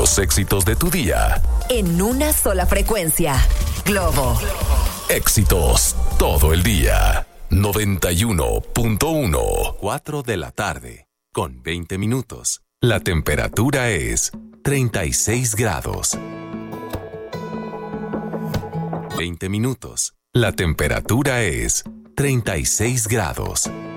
Los éxitos de tu día. En una sola frecuencia. Globo. Éxitos todo el día. 91.1. 4 de la tarde, con 20 minutos. La temperatura es 36 grados. 20 minutos. La temperatura es 36 grados.